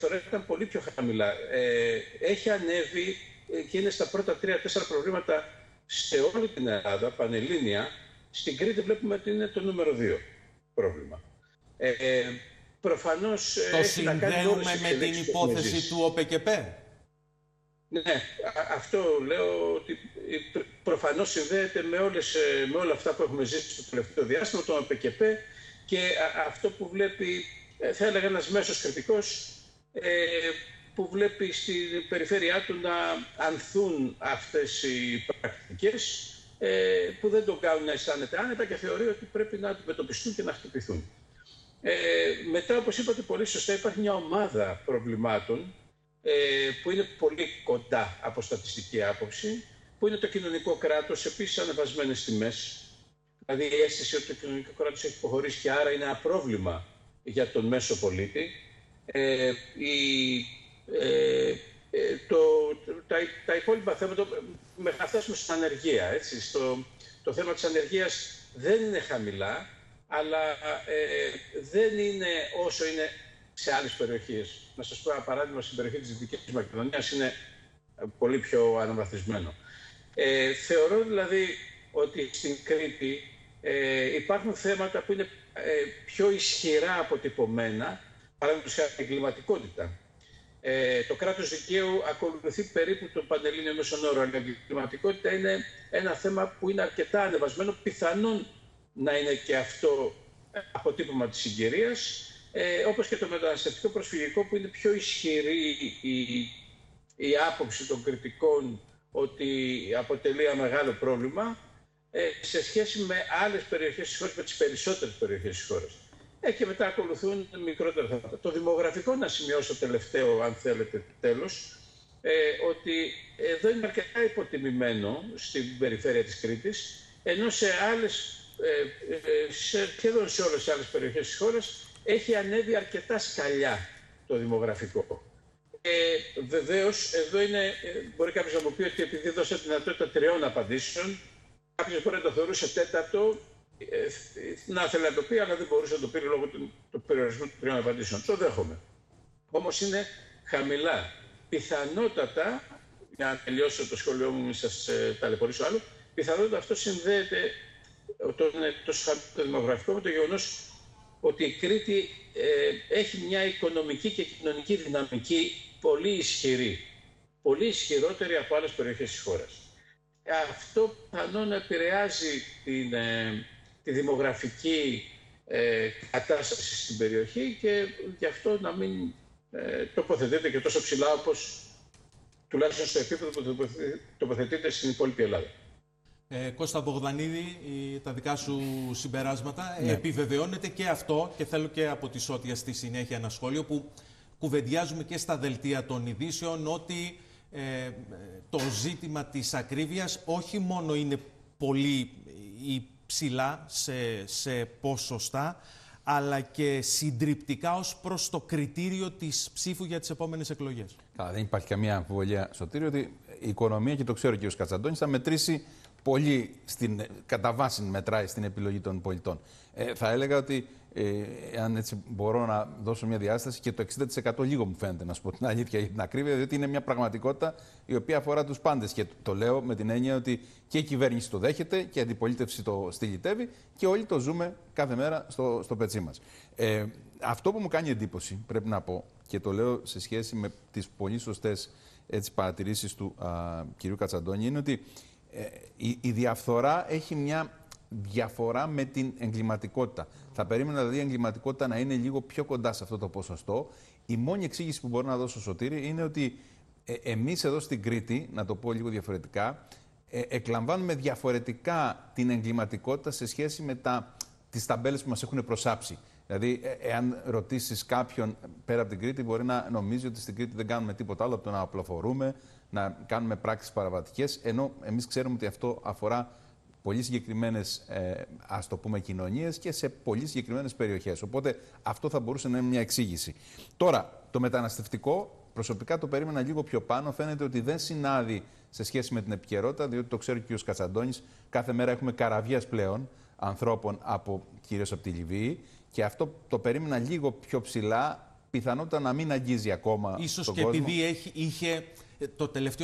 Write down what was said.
τώρα ήταν πολύ πιο χαμηλά. Έχει ανέβει και είναι στα πρώτα 3-4 προβλήματα σε όλη την Ελλάδα, πανελλήνια. Στην Κρήτη βλέπουμε ότι είναι το νούμερο 2 πρόβλημα. Προφανώς το συνδέουμε με την υπόθεση του ΟΠΕΚΕΠ. Ναι, αυτό λέω ότι προφανώς συνδέεται με όλα αυτά που έχουμε ζήσει στο τελευταίο διάστημα, το ΟΠΕΚΕΠ και αυτό που βλέπει, θα έλεγα, ένας μέσος κριτικός που βλέπει στην περιφέρειά του να ανθούν αυτές οι πρακτικές που δεν τον κάνουν να αισθάνεται άνετα και θεωρεί ότι πρέπει να αντιμετωπιστούν και να χτυπηθούν. Μετά, όπως είπατε πολύ σωστά, υπάρχει μια ομάδα προβλημάτων που είναι πολύ κοντά από στατιστική άποψη, που είναι το κοινωνικό κράτος, επίσης ανεβασμένες τιμές. Δηλαδή η αίσθηση ότι το κοινωνικό κράτος έχει υποχωρήσει και άρα είναι ένα πρόβλημα για τον μέσο πολίτη. Τα υπόλοιπα θέματα, μέχρι να φτάσουμε στην ανεργία. Έτσι, το θέμα της ανεργίας δεν είναι χαμηλά, αλλά δεν είναι όσο είναι σε άλλες περιοχές. Να σας πω ένα παράδειγμα, στην περιοχή της Δυτικής Μακεδονίας είναι πολύ πιο αναβαθμισμένο. Θεωρώ δηλαδή ότι στην Κρήτη υπάρχουν θέματα που είναι πιο ισχυρά αποτυπωμένα, παράδειγμα σε εγκληματικότητα. Το κράτος δικαίου ακολουθεί περίπου τον πανελλήνιο μέσον όρο, αλλά η εγκληματικότητα είναι ένα θέμα που είναι αρκετά ανεβασμένο, πιθανόν να είναι και αυτό αποτύπωμα της συγκυρίας, όπως και το μεταναστευτικό προσφυγικό, που είναι πιο ισχυρή η άποψη των κριτικών ότι αποτελεί ένα μεγάλο πρόβλημα σε σχέση με άλλες περιοχές της χώρας, με τις περισσότερες περιοχές της χώρας. Και μετά ακολουθούν μικρότερα θέματα. Το δημογραφικό, να σημειώσω τελευταίο, αν θέλετε, τέλος, ότι εδώ είναι αρκετά υποτιμημένο στην περιφέρεια της Κρήτης, ενώ σχεδόν σε όλες τις άλλες περιοχές της χώρας έχει ανέβει αρκετά σκαλιά το δημογραφικό. Βεβαίως, εδώ μπορεί κάποιος να μου πει ότι επειδή δώσα τη δυνατότητα 3 απαντήσεων, κάποιος μπορεί να το θεωρούσε τέταρτο, να θέλει να το πει, αλλά δεν μπορούσε να το πει λόγω του περιορισμού των 3 απαντήσεων. Το δέχομαι. Όμως είναι χαμηλά. Πιθανότατα, για να τελειώσω το σχόλιο μου, μην σας ταλαιπωρήσω άλλο, πιθανότατα αυτό συνδέεται, το δημογραφικό, με το γεγονός ότι η Κρήτη έχει μια οικονομική και κοινωνική δυναμική πολύ ισχυρή. Πολύ ισχυρότερη από άλλες περιοχές της χώρας. Αυτό πιθανόν επηρεάζει τη δημογραφική κατάσταση στην περιοχή και γι' αυτό να μην τοποθετείται και τόσο ψηλά όπως τουλάχιστον στο επίπεδο που τοποθετείται στην υπόλοιπη Ελλάδα. Κώστα Μπογδανίδη, τα δικά σου συμπεράσματα. Ναι. Επιβεβαιώνεται και αυτό, και θέλω και από τη Σώτια στη συνέχεια ένα σχόλιο που κουβεντιάζουμε και στα δελτία των ειδήσεων, ότι το ζήτημα της ακρίβειας όχι μόνο είναι πολύ υψηλά σε ποσοστά, αλλά και συντριπτικά ως προς το κριτήριο της ψήφου για τις επόμενες εκλογές. Καλά, δεν υπάρχει καμία αμφιβολία, Σωτήριο, ότι η οικονομία, και το ξέρω και ο Κατσαντώνης, θα μετρήσει πολύ, κατά βάση μετράει στην επιλογή των πολιτών. Θα έλεγα ότι, αν έτσι μπορώ να δώσω μια διάσταση, και το 60% λίγο μου φαίνεται, να σου πω την αλήθεια, για την ακρίβεια, διότι είναι μια πραγματικότητα η οποία αφορά τους πάντες. Και το λέω με την έννοια ότι και η κυβέρνηση το δέχεται και η αντιπολίτευση το στυλιτεύει και όλοι το ζούμε κάθε μέρα στο πετσί μας. Αυτό που μου κάνει εντύπωση, πρέπει να πω, και το λέω σε σχέση με τις πολύ σωστές παρατηρήσεις του κυρίου Κατσαντώνη, είναι ότι η διαφθορά έχει μια διαφορά με την εγκληματικότητα. Θα περίμενα δηλαδή η εγκληματικότητα να είναι λίγο πιο κοντά σε αυτό το ποσοστό. Η μόνη εξήγηση που μπορώ να δώσω, Σωτήρη, είναι ότι εμείς εδώ στην Κρήτη, να το πω λίγο διαφορετικά, εκλαμβάνουμε διαφορετικά την εγκληματικότητα σε σχέση με τις ταμπέλες που μας έχουν προσάψει. Δηλαδή, εάν ρωτήσεις κάποιον πέρα από την Κρήτη, μπορεί να νομίζει ότι στην Κρήτη δεν κάνουμε τίποτα άλλο από το να απλοφορούμε, να κάνουμε πράξεις παραβατικές, ενώ εμείς ξέρουμε ότι αυτό αφορά πολύ συγκεκριμένες, ας το πούμε, κοινωνίες και σε πολύ συγκεκριμένες περιοχές. Οπότε αυτό θα μπορούσε να είναι μια εξήγηση. Τώρα, το μεταναστευτικό, προσωπικά το περίμενα λίγο πιο πάνω. Φαίνεται ότι δεν συνάδει σε σχέση με την επικαιρότητα, διότι το ξέρει και ο Κατσαντώνης. Κάθε μέρα έχουμε καραβιές πλέον ανθρώπων, κυρίως από τη Λιβύη. Και αυτό το περίμενα λίγο πιο ψηλά, πιθανότητα να μην αγγίζει ακόμα Ίσως τον και κόσμο. επειδή είχε το τελευταίο